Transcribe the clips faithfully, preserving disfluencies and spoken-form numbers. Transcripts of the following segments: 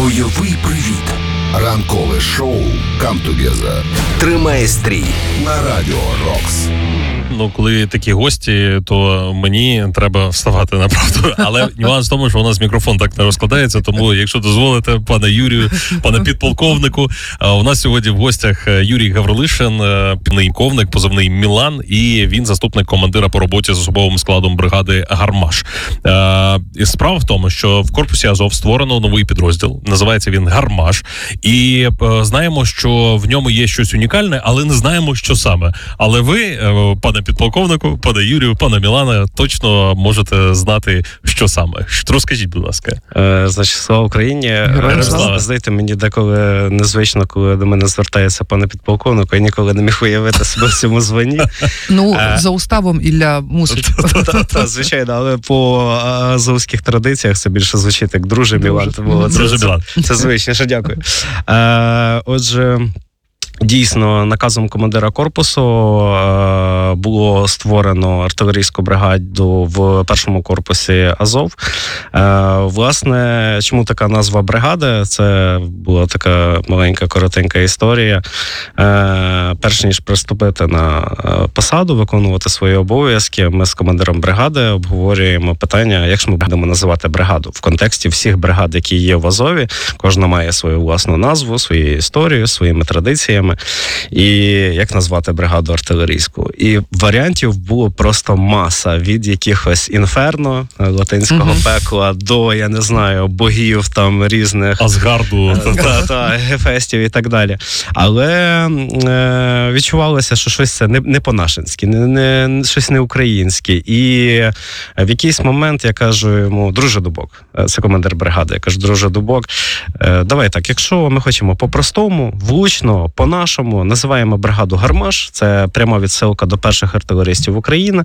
Бойовий привіт. Ранкове шоу «Come Together». Тримає стрій на Радіо Рокс. Ну, коли такі гості, то мені треба вставати направду. Але нюанс в тому, що у нас мікрофон так не розкладається, тому, якщо дозволите, пане Юрію, пане підполковнику, у нас сьогодні в гостях Юрій Гаврилишин, підполковник, позивний «Мілан», і він заступник командира по роботі з особовим складом бригади «Гармаш». Справа в тому, що в корпусі Азов створено новий підрозділ, називається він «Гармаш», і знаємо, що в ньому є щось унікальне, але не знаємо, що саме. Але ви, пане підполковнику, пане Юрію, пане Мілане, точно можете знати, що саме. Розкажіть, будь ласка. Е, значить, слава Україні. Знаєте, мені деколи незвично, коли до мене звертається пане підполковнику, я ніколи не міг уявити себе в цьому званні. Ну, за уставом Ілля мусить. Так, звичайно, але по азовських традиціях це більше звучить як «друже Мілан». Друже Мілан. Це звичніше, дякую. Отже, дійсно, наказом командира корпусу е, було створено артилерійську бригаду в першому корпусі Азов. Е, власне, чому така назва бригади? Це була така маленька, коротенька історія. Е, перш ніж приступити на посаду, виконувати свої обов'язки, ми з командиром бригади обговорюємо питання, як ж ми будемо називати бригаду. В контексті всіх бригад, які є в Азові, кожна має свою власну назву, свою історію, своїми традиціями. І як назвати бригаду артилерійську. І варіантів було просто маса. Від якихось інферно, латинського mm-hmm. пекла, до, я не знаю, богів там різних... Асгарду. Та, та, гефестів і так далі. Але е, відчувалося, що щось це не, не по-нашинськи, не, не, щось не українське. І в якийсь момент я кажу йому: друже Дубок, це командир бригади, я кажу: друже Дубок, е, давай так, якщо ми хочемо по-простому, влучно, по-нашому, називаємо бригаду «Гармаш». Це пряма відсилка до перших артилеристів України.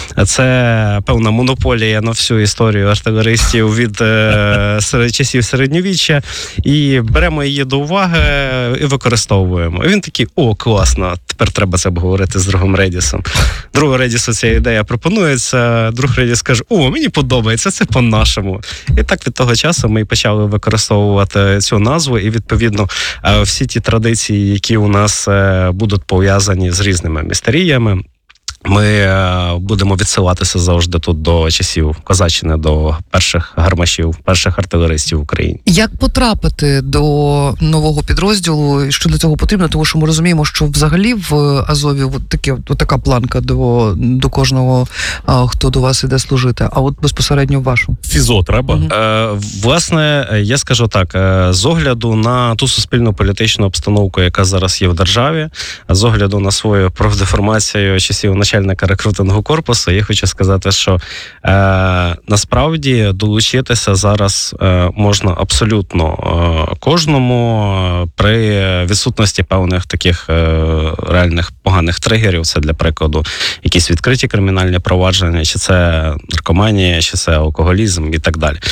Це певна монополія на всю історію артилеристів від е, серед часів середньовіччя. І беремо її до уваги і використовуємо. І він такий: о, класно, тепер треба це обговорити з другом Редісом. Другу Редісу ця ідея пропонується, друг Редіс каже: о, мені подобається, це по-нашому. І так від того часу ми почали використовувати цю назву, і відповідно всі ті традиції, які у нас будуть пов'язані з різними містеріями, ми будемо відсилатися завжди тут до часів козаччини, до перших гармашів, перших артилеристів в Україні. Як потрапити до нового підрозділу? Що для цього потрібно? Тому що ми розуміємо, що взагалі в Азові от такі, от така планка до, до кожного, хто до вас іде служити. А от безпосередньо вашу? ФІЗО треба? Угу. Е, власне, я скажу так, з огляду на ту суспільно-політичну обстановку, яка зараз є в державі, з огляду на свою профдеформацію часів начальника рекрутингу корпусу, я хочу сказати, що е, насправді долучитися зараз е, можна абсолютно е, кожному при відсутності певних таких е, реальних поганих тригерів. Це, для прикладу, якісь відкриті кримінальні провадження, чи це наркоманія, чи це алкоголізм і так далі.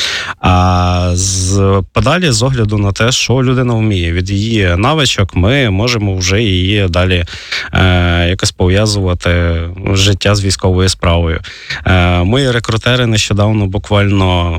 А з, подалі, з огляду на те, що людина вміє, від її навичок ми можемо вже її далі е, якось пов'язувати життя з військовою справою. Е, мої рекрутери нещодавно буквально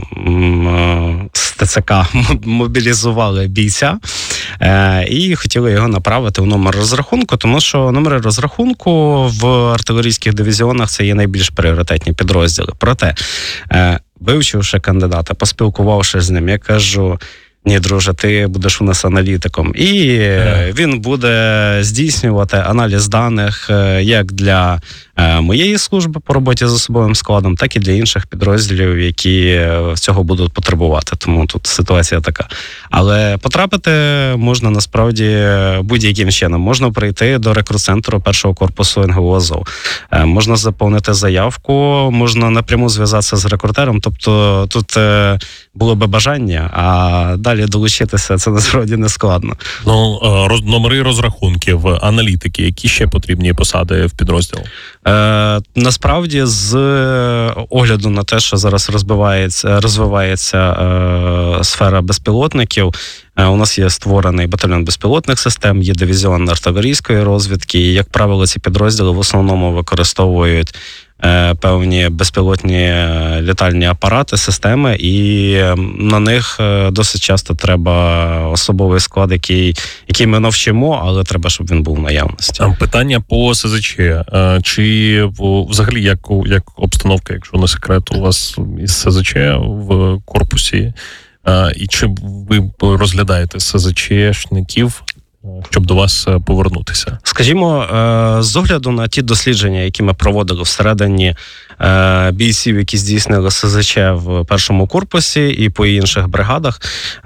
м, з ТЦК мобілізували бійця е, і хотіли його направити в номер розрахунку, тому що номери розрахунку в артилерійських дивізіонах це є найбільш пріоритетні підрозділи. Проте, е, вивчивши кандидата, поспілкувавшись з ним, я кажу: ні, друже, ти будеш у нас аналітиком. І yeah. він буде здійснювати аналіз даних як для моєї служби по роботі з особовим складом, так і для інших підрозділів, які цього будуть потребувати. Тому тут ситуація така. Але потрапити можна насправді будь-яким чином. Можна прийти до рекрут-центру першого корпусу ен ге о Азов. Можна заповнити заявку, можна напряму зв'язатися з рекрутером. Тобто тут було би бажання, а далі долучитися це насправді не складно. Ну, роз, номери розрахунків, аналітики, які ще потрібні посади в підрозділу? Е, насправді, з огляду на те, що зараз розвивається, розвивається е, сфера безпілотників, е, у нас є створений батальйон безпілотних систем, є дивізіон артилерійської розвідки, і, як правило, ці підрозділи в основному використовують е, певні безпілотні літальні апарати, системи, і на них е, досить часто треба особовий склад, який, який ми навчимо, але треба, щоб він був в наявності. Питання по ес зет че. Чи взагалі як, як обстановка, якщо не секрет, у вас із ес зет че в корпусі? І чи ви розглядаєте ес зет че-шників, щоб до вас повернутися? Скажімо, з огляду на ті дослідження, які ми проводили всередині бійців, які здійснили ес зет че в першому корпусі і по інших бригадах,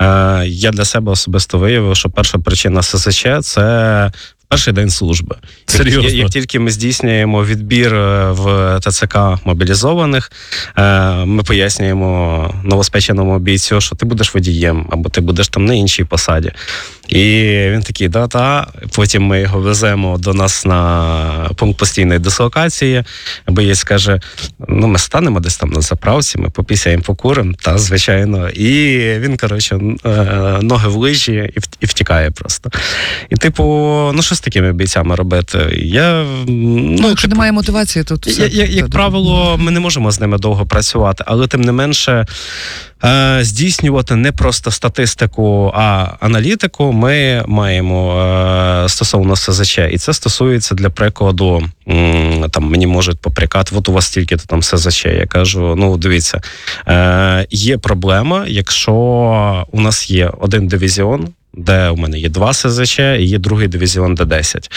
я для себе особисто виявив, що перша причина ес зет че – це перший день служби. Серйозно? Як, як тільки ми здійснюємо відбір в те це ка мобілізованих, ми пояснюємо новоспеченому бійцю, що ти будеш водієм, або ти будеш там на іншій посаді. І він такий, да-та. Потім ми його веземо до нас на пункт постійної дислокації. Боєць каже, ну ми станемо десь там на заправці, ми попісяємо, покуримо, та, звичайно. І він, коротше, ноги в лижі і, і втікає просто. І типу, ну що з такими бійцями робити? Я, ну, ну якщо типу, немає мотивації, то все. Як, як, як правило, ми не можемо з ними довго працювати, але тим не менше е, здійснювати не просто статистику, а аналітику ми маємо е, стосовно ес зет че. І це стосується, для прикладу, м, там мені можуть попрекати, от у вас стільки-то там ес зет че. Я кажу, ну дивіться, е, є проблема, якщо у нас є один дивізіон, де у мене є два ес зет че і є другий дивізіон Д десять.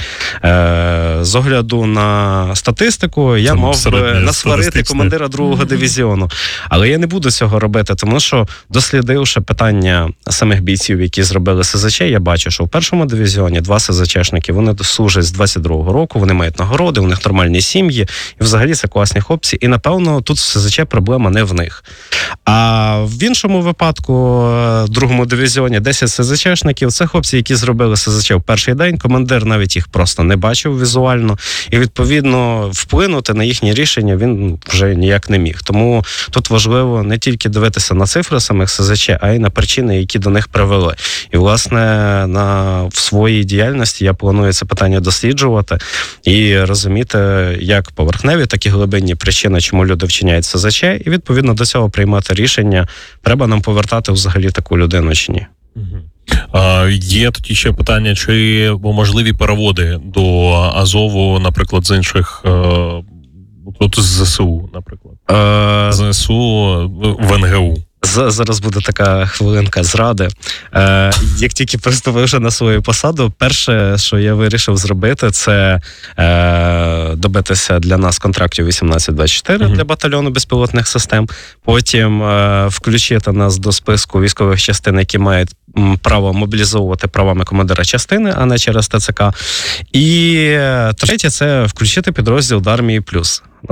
Е, з огляду на статистику, я Це мав би насварити командира другого mm-hmm. дивізіону. Але я не буду цього робити, тому що, дослідивши питання самих бійців, які зробили ес зет че, я бачу, що в першому дивізіоні два ес зет чешники, вони служать з двадцять другого року, вони мають нагороди, у них нормальні сім'ї, і взагалі це класні хлопці. І, напевно, тут в ес зет че проблема не в них. А в іншому випадку, в другому дивізіоні десять ес зет чешників, це хлопці, які зробили ес зет че в перший день, командир навіть їх просто не бачив візуально, і, відповідно, вплинути на їхні рішення він вже ніяк не міг. Тому тут важливо не тільки дивитися на цифри самих ес зет че, а й на причини, які до них привели. І, власне, на, в своїй діяльності я планую це питання досліджувати і розуміти, як поверхневі, так і глибинні причини, чому люди вчиняють ес зет че, і, відповідно, до цього приймати рішення, треба нам повертати взагалі таку людину чи ні. А, є тоді ще питання, чи можливі переводи до Азову, наприклад, з інших, от з зе се у, наприклад, з зе се у в ен ге у. Зараз буде така хвилинка зради. Е, як тільки приступив вже на свою посаду, перше, що я вирішив зробити, це е, добитися для нас контрактів вісімнадцять двадцять чотири mm-hmm. для батальйону безпілотних систем. Потім е, включити нас до списку військових частин, які мають право мобілізовувати правами командира частини, а не через те це ка. І третє, це включити підрозділ до армії плюс.